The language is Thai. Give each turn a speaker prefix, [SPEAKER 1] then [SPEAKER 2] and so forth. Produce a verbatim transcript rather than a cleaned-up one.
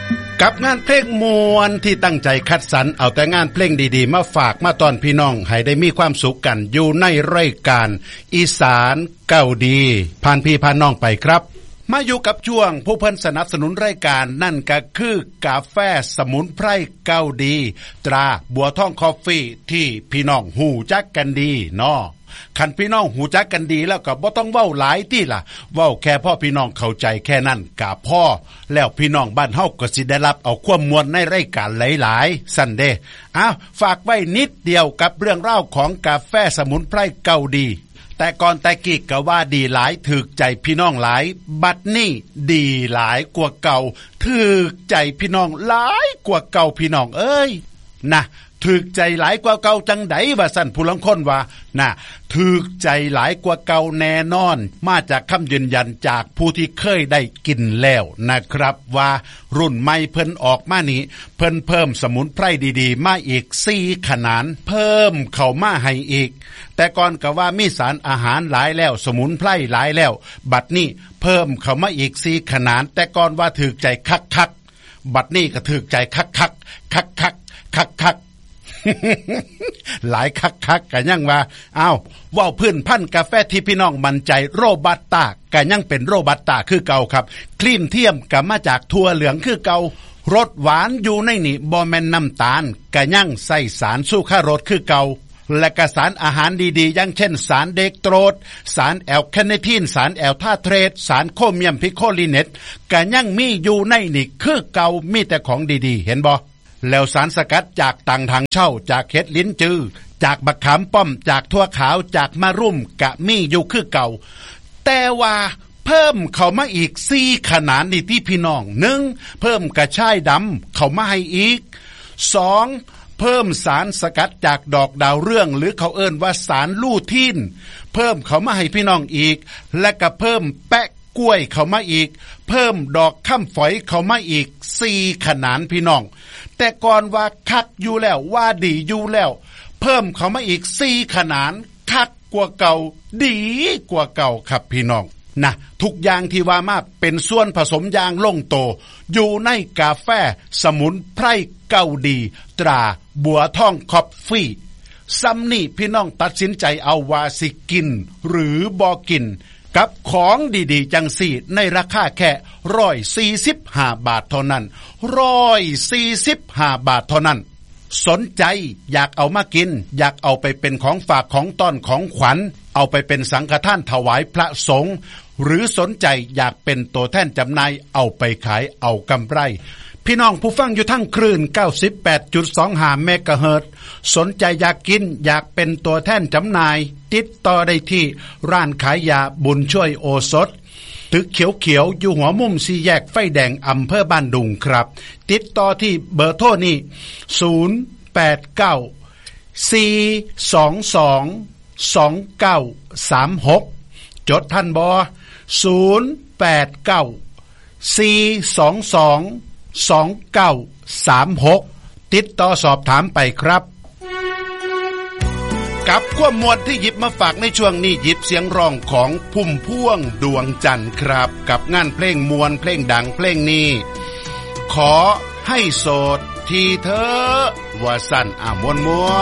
[SPEAKER 1] กับงานเพลงมวลที่ตั้งใจคัดสรรเอาแต่งานเพลงดีๆมาฝากมาตอนพี่น้องให้ได้มีความสุขกันอยู่ในรายการอีสานเก้าดีผ่านพี่ผ่านน้องไปครับมาอยู่กับช่วงผู้เพิ่นสนับสนุนรายการนั่นก็คือกาแฟสมุนไพรเก้าดีตราบัวทองคอฟฟี่ที่พี่น้องหูจักกันดีเนาะคันพี่น้องหูจักกันดีแล้วก็บ่ต้องเว้าหลายติล่ะเว้าแค่พ่อพี่น้องเข้าใจแค่นั้นก็พอแล้วพี่น้องบ้านเฮาก็สิได้รับเอาความม่วนในรายการหลายๆสั่นเด้อ้าวฝากไว้นิดเดียวกับเรื่องราวของกาแฟสมุนไพรเก้าดีแต่ก่อนแต่กี้ก็ว่าดีหลายถึกใจพี่น้องหลายบัดนี้ดีหลายกว่าเก่าถึกใจพี่น้องหลายกว่าเก่าพี่น้องเอ้ยนะถึกใจหลายกว่าเก่าจังได๋ว่าสั่นผู้ลางคนว่าน่ะถึกใจหลายกว่าเก่าแน่นอนมาจากคำยืนยันจากผู้ที่เคยได้กินแล้วนะครับว่ารุ่นใหม่เพิ่นออกมานี้เพิ่นเพิ่มสมุนไพรดีๆมาอีกสี่ขนาดเพิ่มเข้ามาให้อีกแต่ก่อนก็ว่ามีสารอาหารหลายแล้วสมุนไพรหลายแล้วบัดนี้เพิ่มเข้ามาอีกสี่ขนาดแต่ก่อนว่าถึกใจคักๆบัดนี้ก็ถึกใจคักๆคักๆคักๆหลายคักๆกันยังว่าอ้าวว่าวพื้นพันกาแฟที่พี่น้องมั่นใจโรบัสต้ากันยังเป็นโรบัสต้าคือเก่าครับครีมเทียมก็มาจากถั่วเหลืองคือเก่ารสหวานอยู่ในนี่บ่แม่นน้ำตาลกันยังใส่สารสู้ค่ารสคือเก่าและก็สารอาหารดีๆอย่างเช่นสารเด็กโตรดสารแอลคาเนทีนสารแอลทาเทรตสารโคเมียมพิโคลิเนตกันยังมีอยู่ในนี่คือเก่ามีแต่ของดีๆเห็นบ่แล้วสารสกัดจากต่างทางเช่าจากเห็ดลิ้นจือจากบักขามป้อมจากทั่วขาวจากมะรุ่มกะมีอยู่คือเก่าแต่ว่าเพิ่มเข้ามาอีกสี่ขนาดนี่ที่พี่น้องหนึ่งเพิ่มกระชายดำเข้ามาให้อีกสองเพิ่มสารสกัดจากดอกดาวเรืองหรือเขาเอิ้นว่าสารลู่ทินเพิ่มเข้ามาให้พี่น้องอีกและก็เพิ่มแปะกล้วยเข้ามาอีกเพิ่มดอกข้ามฝอยเข้ามาอีกสี่ขนาดพี่น้องแต่ก่อนว่าคักอยู่แล้วว่าดีอยู่แล้วเพิ่มเข้ามาอีกสี่ขนาดคักกว่าเก่าดีกว่าเก่าครับพี่น้องนะทุกอย่างที่ว่ามาเป็นส่วนผสมอย่างลงโตอยู่ในกาแฟสมุนไพรเก้าดีตราบัวทองคอฟฟี่ซ้ำนี่พี่น้องตัดสินใจเอาว่าสิกินหรือบ่กินกับของดีๆจังสี่ในราคาแค่หนึ่งร้อยสี่สิบห้าบาทเท่านั้นหนึ่งร้อยสี่สิบห้าบาทเท่านั้นสนใจอยากเอามากินอยากเอาไปเป็นของฝากของต้อนของขวัญเอาไปเป็นสังฆทานถวายพระสงฆ์หรือสนใจอยากเป็นตัวแทนจำหน่ายเอาไปขายเอากำไรพี่น้องผู้ฟังอยู่ทั้งคลื่น เก้าสิบแปดจุดสองห้า เมกะเฮิรตซ์สนใจอยากกินอยากเป็นตัวแทนจำหน่ายติดต่อได้ที่ร้านขายยาบุญช่วยโอสถตึกเขียวๆอยู่หัวมุมสี่แยกไฟแดงอำเภอบ้านดุงครับติดต่อที่เบอร์โทรนี้ศูนย์ แปด เก้า สี่ สอง สอง สอง เก้า สาม หกจดทันบ่ศูนย์ แปด เก้า สี่ สอง สอง สอง เก้า สาม หกติดต่อสอบถามไปครับกับความมวลที่หยิบมาฝากในช่วงนี้หยิบเสียงร้องของพุ่มพวงดวงจันทร์ครับกับงานเพลงมวลเพลงดังเพลงนี้ขอให้โสดทีเธอว่าสั่นอ่ะมวลมวล